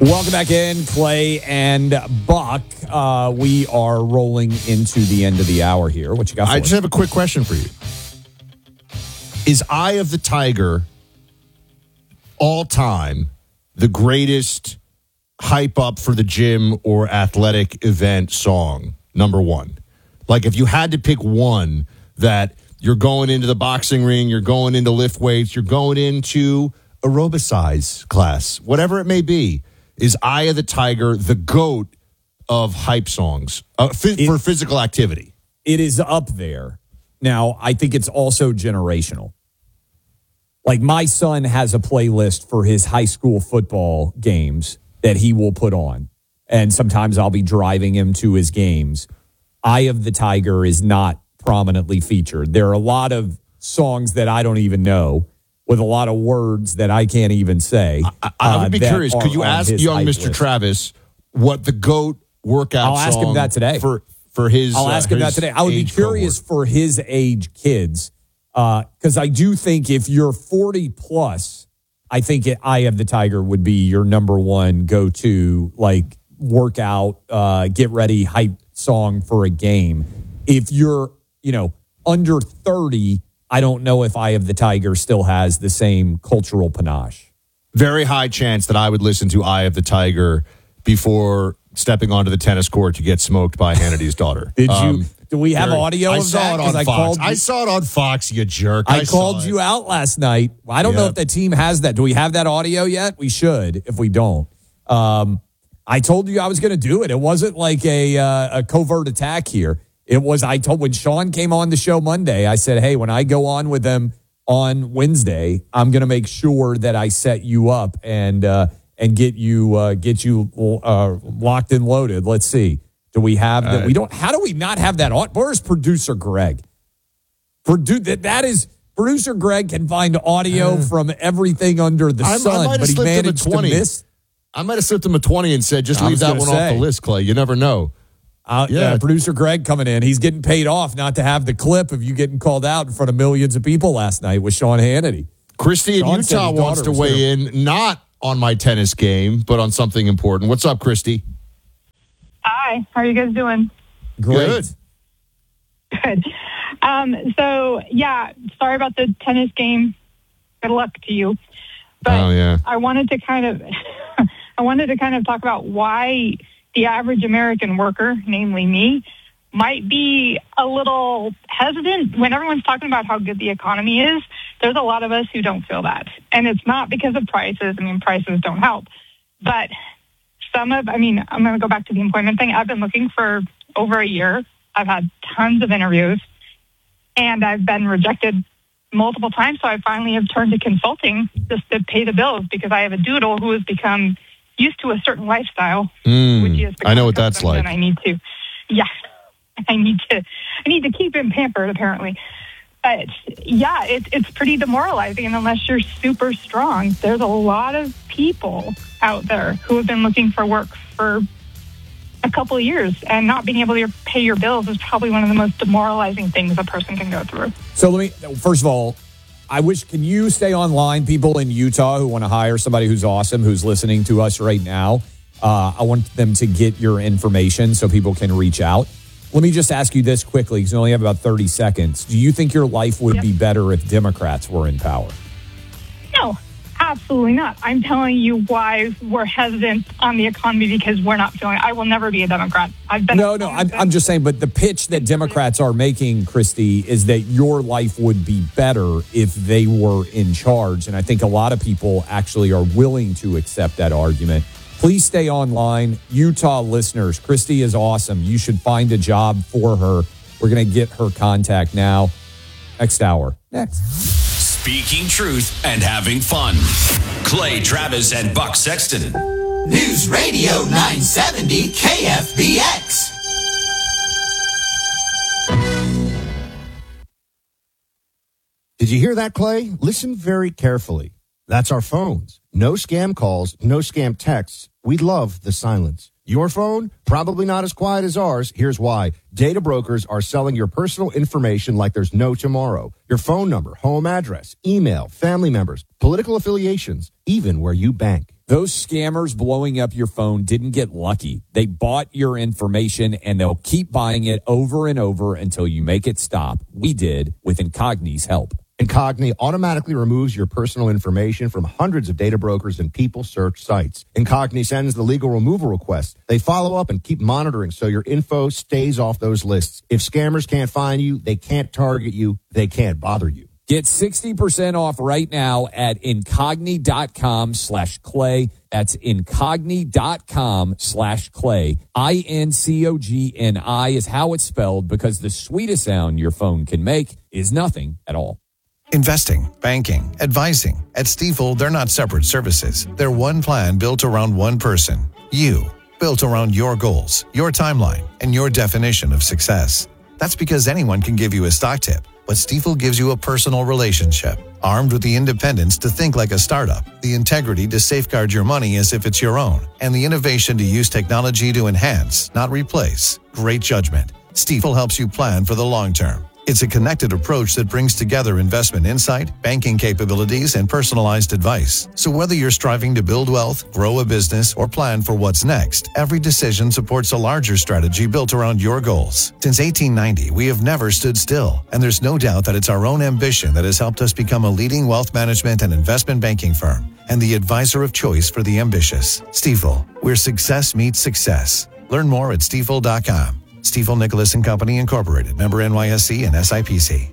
Welcome back in, Clay and Buck. We are rolling into the end of the hour here. What you got for I us? just have a quick question for you. Is Eye of the Tiger all time the greatest hype up for the gym or athletic event song, number one? Like if you had to pick one that you're going into the boxing ring, you're going into lift weights, you're going into aerobicize class, whatever it may be, is Eye of the Tiger the GOAT of hype songs for physical activity? It is up there. Now, I think it's also generational. Like my son has a playlist for his high school football games that he will put on. And sometimes I'll be driving him to his games. Eye of the Tiger is not prominently featured. There are a lot of songs that I don't even know with a lot of words that I can't even say. I would be curious. Could you ask young Mr. list. Travis what the GOAT workout I'll ask him that today. For his I'll ask him that today. I would be curious for his age kids because I do think if you're 40 plus, I think Eye of the Tiger would be your number one go-to, like workout, get ready, hype song for a game. If you're, under 30, I don't know if Eye of the Tiger still has the same cultural panache. Very high chance that I would listen to Eye of the Tiger before stepping onto the tennis court to get smoked by Hannity's daughter. Do we have audio of that? I saw it on Fox, you jerk. I called you out last night. I don't know if the team has that. Do we have that audio yet? We should, if we don't. I told you I was going to do it. It wasn't like a covert attack here. It was, when Sean came on the show Monday, I said, hey, when I go on with them on Wednesday, I'm going to make sure that I set you up and get you locked and loaded. Let's see. Do we have that? We don't. How do we not have that on? Where's producer Greg? That is producer Greg can find audio from everything under the sun, but he managed to miss. I might have slipped him a 20 and said, just leave that one off the list, Clay. You never know. Producer Greg coming in. He's getting paid off not to have the clip of you getting called out in front of millions of people last night with Sean Hannity. Christy in Utah wants to weigh in, not on my tennis game, but on something important. What's up, Christy? Hi. How are you guys doing? Great. Good. Sorry about the tennis game. Good luck to you. But I wanted to kind of talk about why the average American worker, namely me, might be a little hesitant when everyone's talking about how good the economy is. There's a lot of us who don't feel that. And it's not because of prices. I mean, prices don't help. But I'm going to go back to the employment thing. I've been looking for over a year. I've had tons of interviews, and I've been rejected multiple times. So I finally have turned to consulting just to pay the bills because I have a doodle who has become used to a certain lifestyle, which is I know what that's like. And I need to keep him pampered apparently. But it's pretty demoralizing. And unless you're super strong, there's a lot of people out there who have been looking for work for a couple of years, and not being able to pay your bills is probably one of the most demoralizing things a person can go through. So first of all, can you stay online, people in Utah who want to hire somebody who's awesome, who's listening to us right now? I want them to get your information so people can reach out. Let me just ask you this quickly, because we only have about 30 seconds. Do you think your life would be better if Democrats were in power? No, absolutely not. I'm telling you why we're hesitant on the economy, because we're not feeling it. I will never be a Democrat. I'm just saying, but the pitch that Democrats are making, Christy, is that your life would be better if they were in charge. And I think a lot of people actually are willing to accept that argument. Please stay online. Utah listeners, Christy is awesome. You should find a job for her. We're going to get her contact now. Next hour. Next. Speaking truth and having fun. Clay Travis and Buck Sexton. News Radio 970 KFBX. Did you hear that, Clay? Listen very carefully. That's our phones. No scam calls, no scam texts. We love the silence. Your phone? Probably not as quiet as ours. Here's why. Data brokers are selling your personal information like there's no tomorrow. Your phone number, home address, email, family members, political affiliations, even where you bank. Those scammers blowing up your phone didn't get lucky. They bought your information, and they'll keep buying it over and over until you make it stop. We did with Incogni's help. Incogni automatically removes your personal information from hundreds of data brokers and people search sites. Incogni sends the legal removal request. They follow up and keep monitoring so your info stays off those lists. If scammers can't find you, they can't target you, they can't bother you. Get 60% off right now at incogni.com/clay. That's incogni.com/clay. INCOGNI is how it's spelled, because the sweetest sound your phone can make is nothing at all. Investing, banking, advising. At Stifel, they're not separate services. They're one plan built around one person. You. Built around your goals, your timeline, and your definition of success. That's because anyone can give you a stock tip, but Stifel gives you a personal relationship. Armed with the independence to think like a startup, the integrity to safeguard your money as if it's your own, and the innovation to use technology to enhance, not replace. Great judgment. Stifel helps you plan for the long term. It's a connected approach that brings together investment insight, banking capabilities, and personalized advice. So whether you're striving to build wealth, grow a business, or plan for what's next, every decision supports a larger strategy built around your goals. Since 1890, we have never stood still, and there's no doubt that it's our own ambition that has helped us become a leading wealth management and investment banking firm, and the advisor of choice for the ambitious. Stifel, where success meets success. Learn more at stifel.com. Stifel Nicholas and Company Incorporated, member NYSE and SIPC.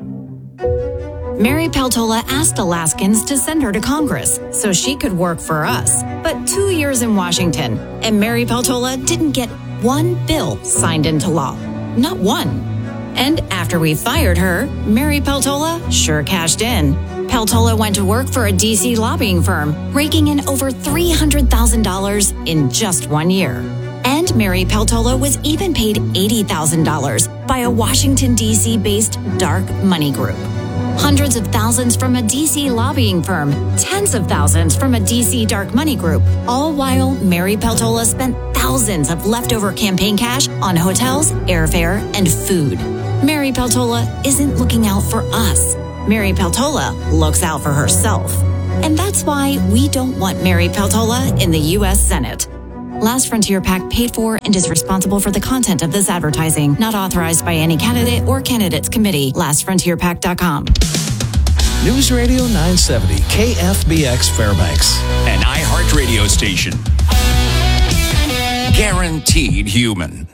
Mary Peltola asked Alaskans to send her to Congress so she could work for us. But 2 years in Washington, and Mary Peltola didn't get one bill signed into law. Not one. And after we fired her, Mary Peltola sure cashed in. Peltola went to work for a D.C. lobbying firm, raking in over $300,000 in just 1 year. And Mary Peltola was even paid $80,000 by a Washington, D.C.-based dark money group. Hundreds of thousands from a D.C. lobbying firm, tens of thousands from a D.C. dark money group, all while Mary Peltola spent thousands of leftover campaign cash on hotels, airfare, and food. Mary Peltola isn't looking out for us. Mary Peltola looks out for herself. And that's why we don't want Mary Peltola in the U.S. Senate. Last Frontier PAC paid for and is responsible for the content of this advertising, not authorized by any candidate or candidates committee. LastFrontierPAC.com. News Radio 970, KFBX Fairbanks. An iHeart radio station. Guaranteed human.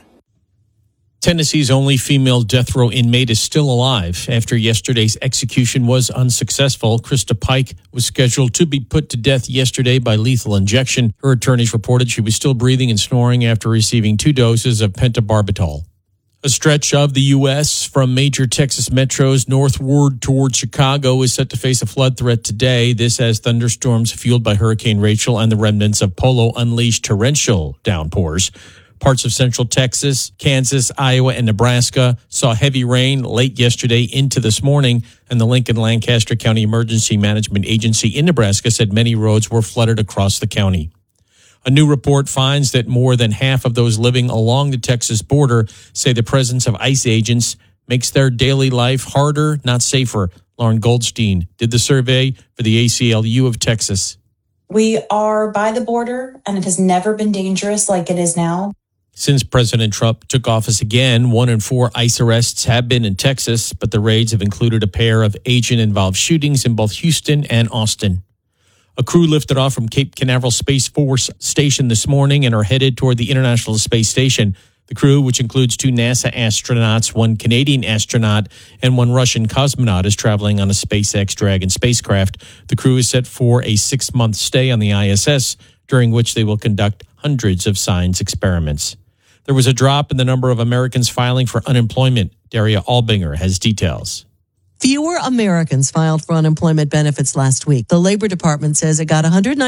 Tennessee's only female death row inmate is still alive. After yesterday's execution was unsuccessful, Krista Pike was scheduled to be put to death yesterday by lethal injection. Her attorneys reported she was still breathing and snoring after receiving 2 doses of pentobarbital. A stretch of the U.S. from major Texas metros northward toward Chicago is set to face a flood threat today. This as thunderstorms fueled by Hurricane Rachel and the remnants of Polo unleashed torrential downpours. Parts of central Texas, Kansas, Iowa, and Nebraska saw heavy rain late yesterday into this morning, and the Lincoln-Lancaster County Emergency Management Agency in Nebraska said many roads were flooded across the county. A new report finds that more than half of those living along the Texas border say the presence of ICE agents makes their daily life harder, not safer. Lauren Goldstein did the survey for the ACLU of Texas. We are by the border, and it has never been dangerous like it is now. Since President Trump took office again, 1 in 4 ICE arrests have been in Texas, but the raids have included a pair of agent-involved shootings in both Houston and Austin. A crew lifted off from Cape Canaveral Space Force Station this morning and are headed toward the International Space Station. The crew, which includes 2 NASA astronauts, 1 Canadian astronaut, and 1 Russian cosmonaut, is traveling on a SpaceX Dragon spacecraft. The crew is set for a 6-month stay on the ISS, during which they will conduct hundreds of science experiments. There was a drop in the number of Americans filing for unemployment. Daria Albinger has details. Fewer Americans filed for unemployment benefits last week. The Labor Department says it got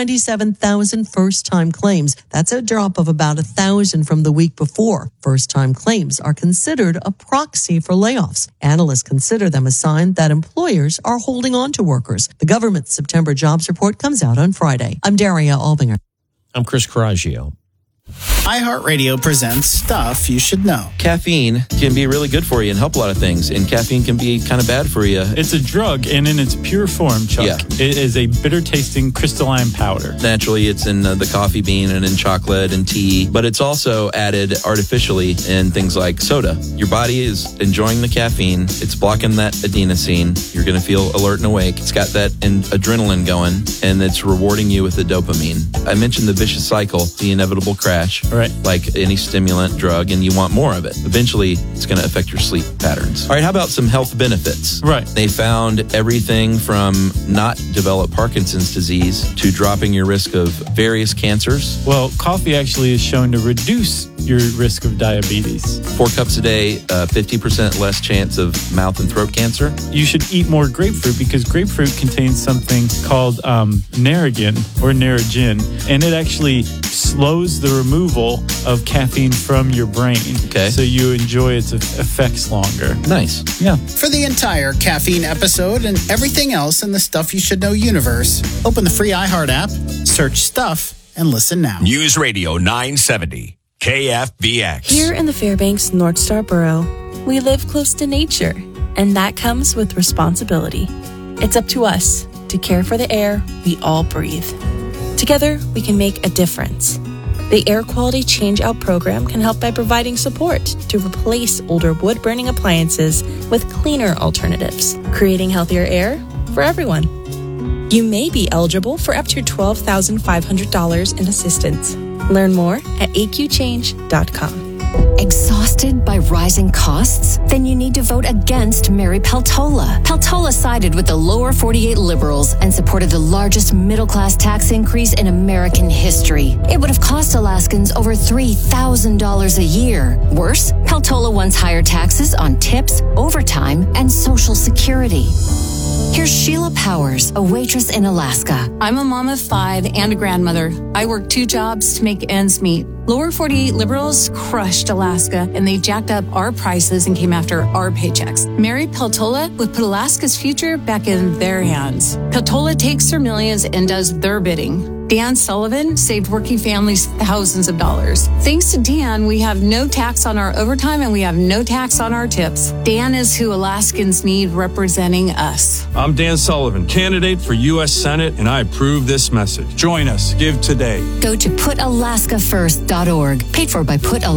197,000 first-time claims. That's a drop of about 1,000 from the week before. First-time claims are considered a proxy for layoffs. Analysts consider them a sign that employers are holding on to workers. The government's September jobs report comes out on Friday. I'm Daria Albinger. I'm Chris Coraggio. iHeartRadio presents Stuff You Should Know. Caffeine can be really good for you and help a lot of things, and caffeine can be kind of bad for you. It's a drug, and in its pure form, Chuck, it is a bitter-tasting crystalline powder. Naturally, it's in the coffee bean and in chocolate and tea, but it's also added artificially in things like soda. Your body is enjoying the caffeine. It's blocking that adenosine. You're going to feel alert and awake. It's got that adrenaline going, and it's rewarding you with the dopamine. I mentioned the vicious cycle, the inevitable crash, right? Like any stimulant drug, and you want more of it. Eventually, it's going to affect your sleep patterns. All right, how about some health benefits? Right. They found everything from not develop Parkinson's disease to dropping your risk of various cancers. Well, coffee actually is shown to reduce your risk of diabetes. 4 cups a day, 50% less chance of mouth and throat cancer. You should eat more grapefruit because grapefruit contains something called Narragin or Narragin, and it actually slows the removal of caffeine from your brain. Okay. So you enjoy its effects longer. Nice. Yeah. For the entire caffeine episode and everything else in the Stuff You Should Know universe, open the free iHeart app, search Stuff, and listen now. News Radio 970. KFBX. Here in the Fairbanks North Star Borough, we live close to nature, and that comes with responsibility. It's up to us to care for the air we all breathe. Together, we can make a difference. The Air Quality Change-Out program can help by providing support to replace older wood-burning appliances with cleaner alternatives, creating healthier air for everyone. You may be eligible for up to $12,500 in assistance. Learn more at aqchange.com. Exhausted by rising costs? Then you need to vote against Mary Peltola. Peltola sided with the lower 48 liberals and supported the largest middle-class tax increase in American history. It would have cost Alaskans over $3,000 a year. Worse, Peltola wants higher taxes on tips, overtime, and Social Security. Here's Sheila Powers, a waitress in Alaska. I'm a mom of 5 and a grandmother. I work 2 jobs to make ends meet. Lower 48 liberals crushed Alaska, and they jacked up our prices and came after our paychecks. Mary Peltola would put Alaska's future back in their hands. Peltola takes their millions and does their bidding. Dan Sullivan saved working families thousands of dollars. Thanks to Dan, we have no tax on our overtime and we have no tax on our tips. Dan is who Alaskans need representing us. I'm Dan Sullivan, candidate for U.S. Senate, and I approve this message. Join us. Give today. Go to PutAlaskaFirst.org. Paid for by Put